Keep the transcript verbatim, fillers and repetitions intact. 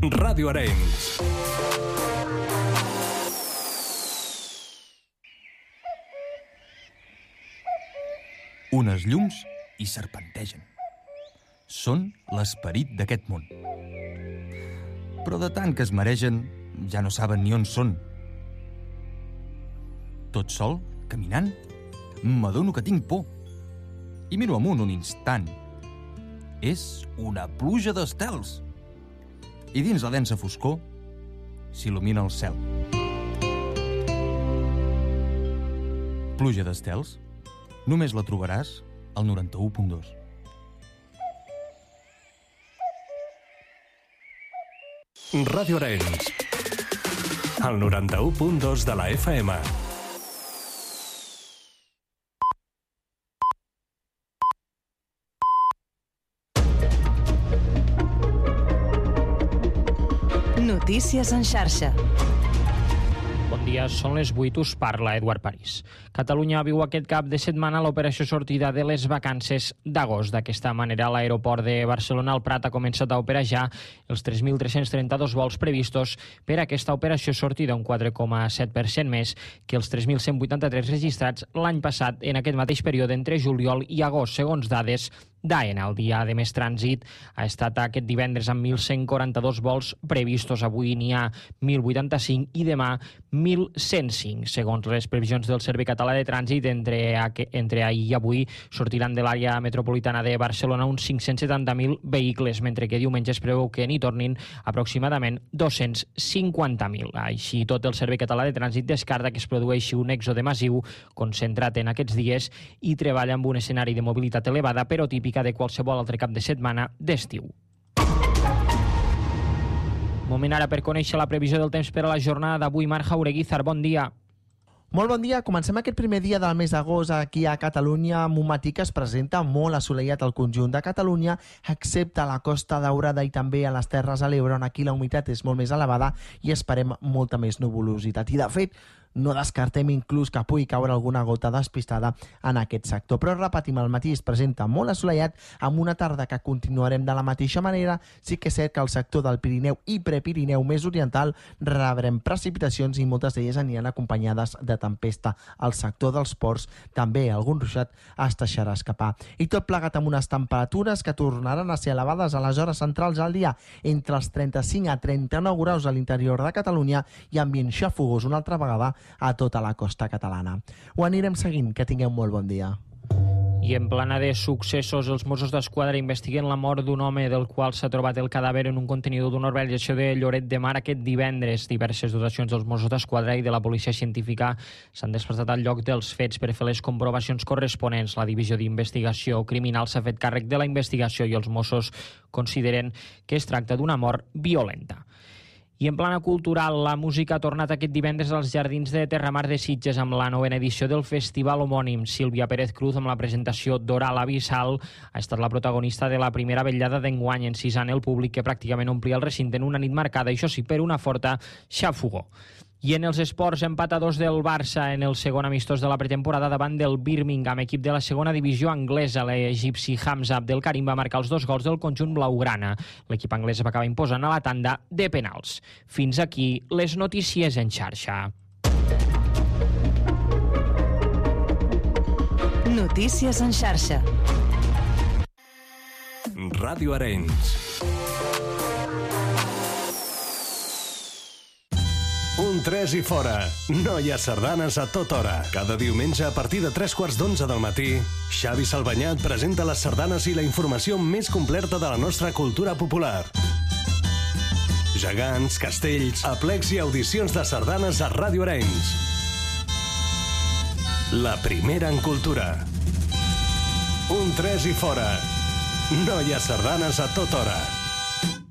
Ràdio Arenys. Unes llums hi serpentegen. Són l'esperit d'aquest món. Però de tant que es maregen, ja no saben ni on són. Tot sol, caminant, m'adono que tinc por. I miro amunt un instant. És una pluja d'estels. I dins la densa foscor s'il·lumina el cel. Pluja d'estels? Només la trobaràs al noranta-u punt dos. Ràdio Arenys, al noranta-u punt dos de la F M. Notícies en xarxa. Bon dia, són les vuit, us parla Eduard París. Catalunya viu aquest cap de setmana l'operació sortida de les vacances d'agost. D'aquesta manera, l'aeroport de Barcelona, el Prat, ha començat a operar ja els tres mil tres-cents trenta-dos vols previstos per a aquesta operació sortida, un quatre coma set per cent més que els tres mil cent vuitanta-tres registrats l'any passat en aquest mateix període entre juliol i agost, segons dades d'AENA. El dia de més trànsit ha estat aquest divendres amb mil cent quaranta-dos vols previstos. Avui n'hi ha mil vuitanta-cinc i demà mil cent cinc. Segons les previsions del Servei Català de Trànsit, entre, entre ahir i avui sortiran de l'àrea metropolitana de Barcelona uns cinc-cents setanta mil vehicles, mentre que diumenge es preveu que n'hi tornin aproximadament dos-cents cinquanta mil. Així tot, el Servei Català de Trànsit descarta que es produeixi un èxode massiu concentrat en aquests dies i treballa amb un escenari de mobilitat elevada, però típic de qualsevol altre cap de setmana d'estiu. Moment ara per conèixer la previsió del temps per a la jornada d'avui. Marc Jaureguizar, bon dia. Molt bon dia. Comencem aquest primer dia del mes d'agost aquí a Catalunya amb un matí que es presenta molt assolellat al conjunt de Catalunya, excepte a la Costa Daurada i també a les Terres de l'Ebre, on aquí la humitat és molt més elevada i esperem molta més nuvolositat. I de fet, no descartem inclús que pugui caure alguna gota despistada en aquest sector. Però repetim, el matí es presenta molt assolellat amb una tarda que continuarem de la mateixa manera. Sí que és cert que al sector del Pirineu i Prepirineu més oriental rebrem precipitacions i moltes d'elles aniran acompanyades de tempesta. Al sector dels ports també algun ruixat es deixarà escapar. I tot plegat amb unes temperatures que tornaran a ser elevades a les hores centrals del dia, entre els trenta-cinc a trenta-nou graus a l'interior de Catalunya i ambient xafogós una altra vegada a tota la costa catalana. Ho anirem seguint, que tingueu molt bon dia. I en plana de successos, els Mossos d'Esquadra investiguen la mort d'un home del qual s'ha trobat el cadàver en un contenidor d'una urbanització de Lloret de Mar aquest divendres. Diverses dotacions dels Mossos d'Esquadra i de la policia científica s'han desplaçat al lloc dels fets per fer les comprovacions corresponents. La divisió d'investigació criminal s'ha fet càrrec de la investigació i els Mossos consideren que es tracta d'una mort violenta. I en plana cultural, la música ha tornat aquest divendres als Jardins de Terramar de Sitges amb la novena edició del festival homònim. Sílvia Pérez Cruz, amb la presentació d'Oral Abissal, ha estat la protagonista de la primera vetllada d'enguany, encisant el públic que pràcticament omplia el recinte en una nit marcada, això sí, per una forta xafogor. I en els esports, empat a dos del Barça en el segon amistós de la pretemporada davant del Birmingham, equip de la segona divisió anglesa. L'egipci Hamza Abdelkarim va marcar els dos gols del conjunt blaugrana. L'equip anglès va acabar imposant a la tanda de penals. Fins aquí les notícies en xarxa. Notícies en xarxa. Ràdio Arenys. Un tres i fora. No hi ha sardanes a tota hora. Cada diumenge a partir de tres quarts d'onze del matí, Xavi Salvanyà et presenta les sardanes i la informació més completa de la nostra cultura popular. Gegants, castells, aplecs i audicions de sardanes a Ràdio Arenys. La primera en cultura. Un tres i fora. No hi ha sardanes a tota hora.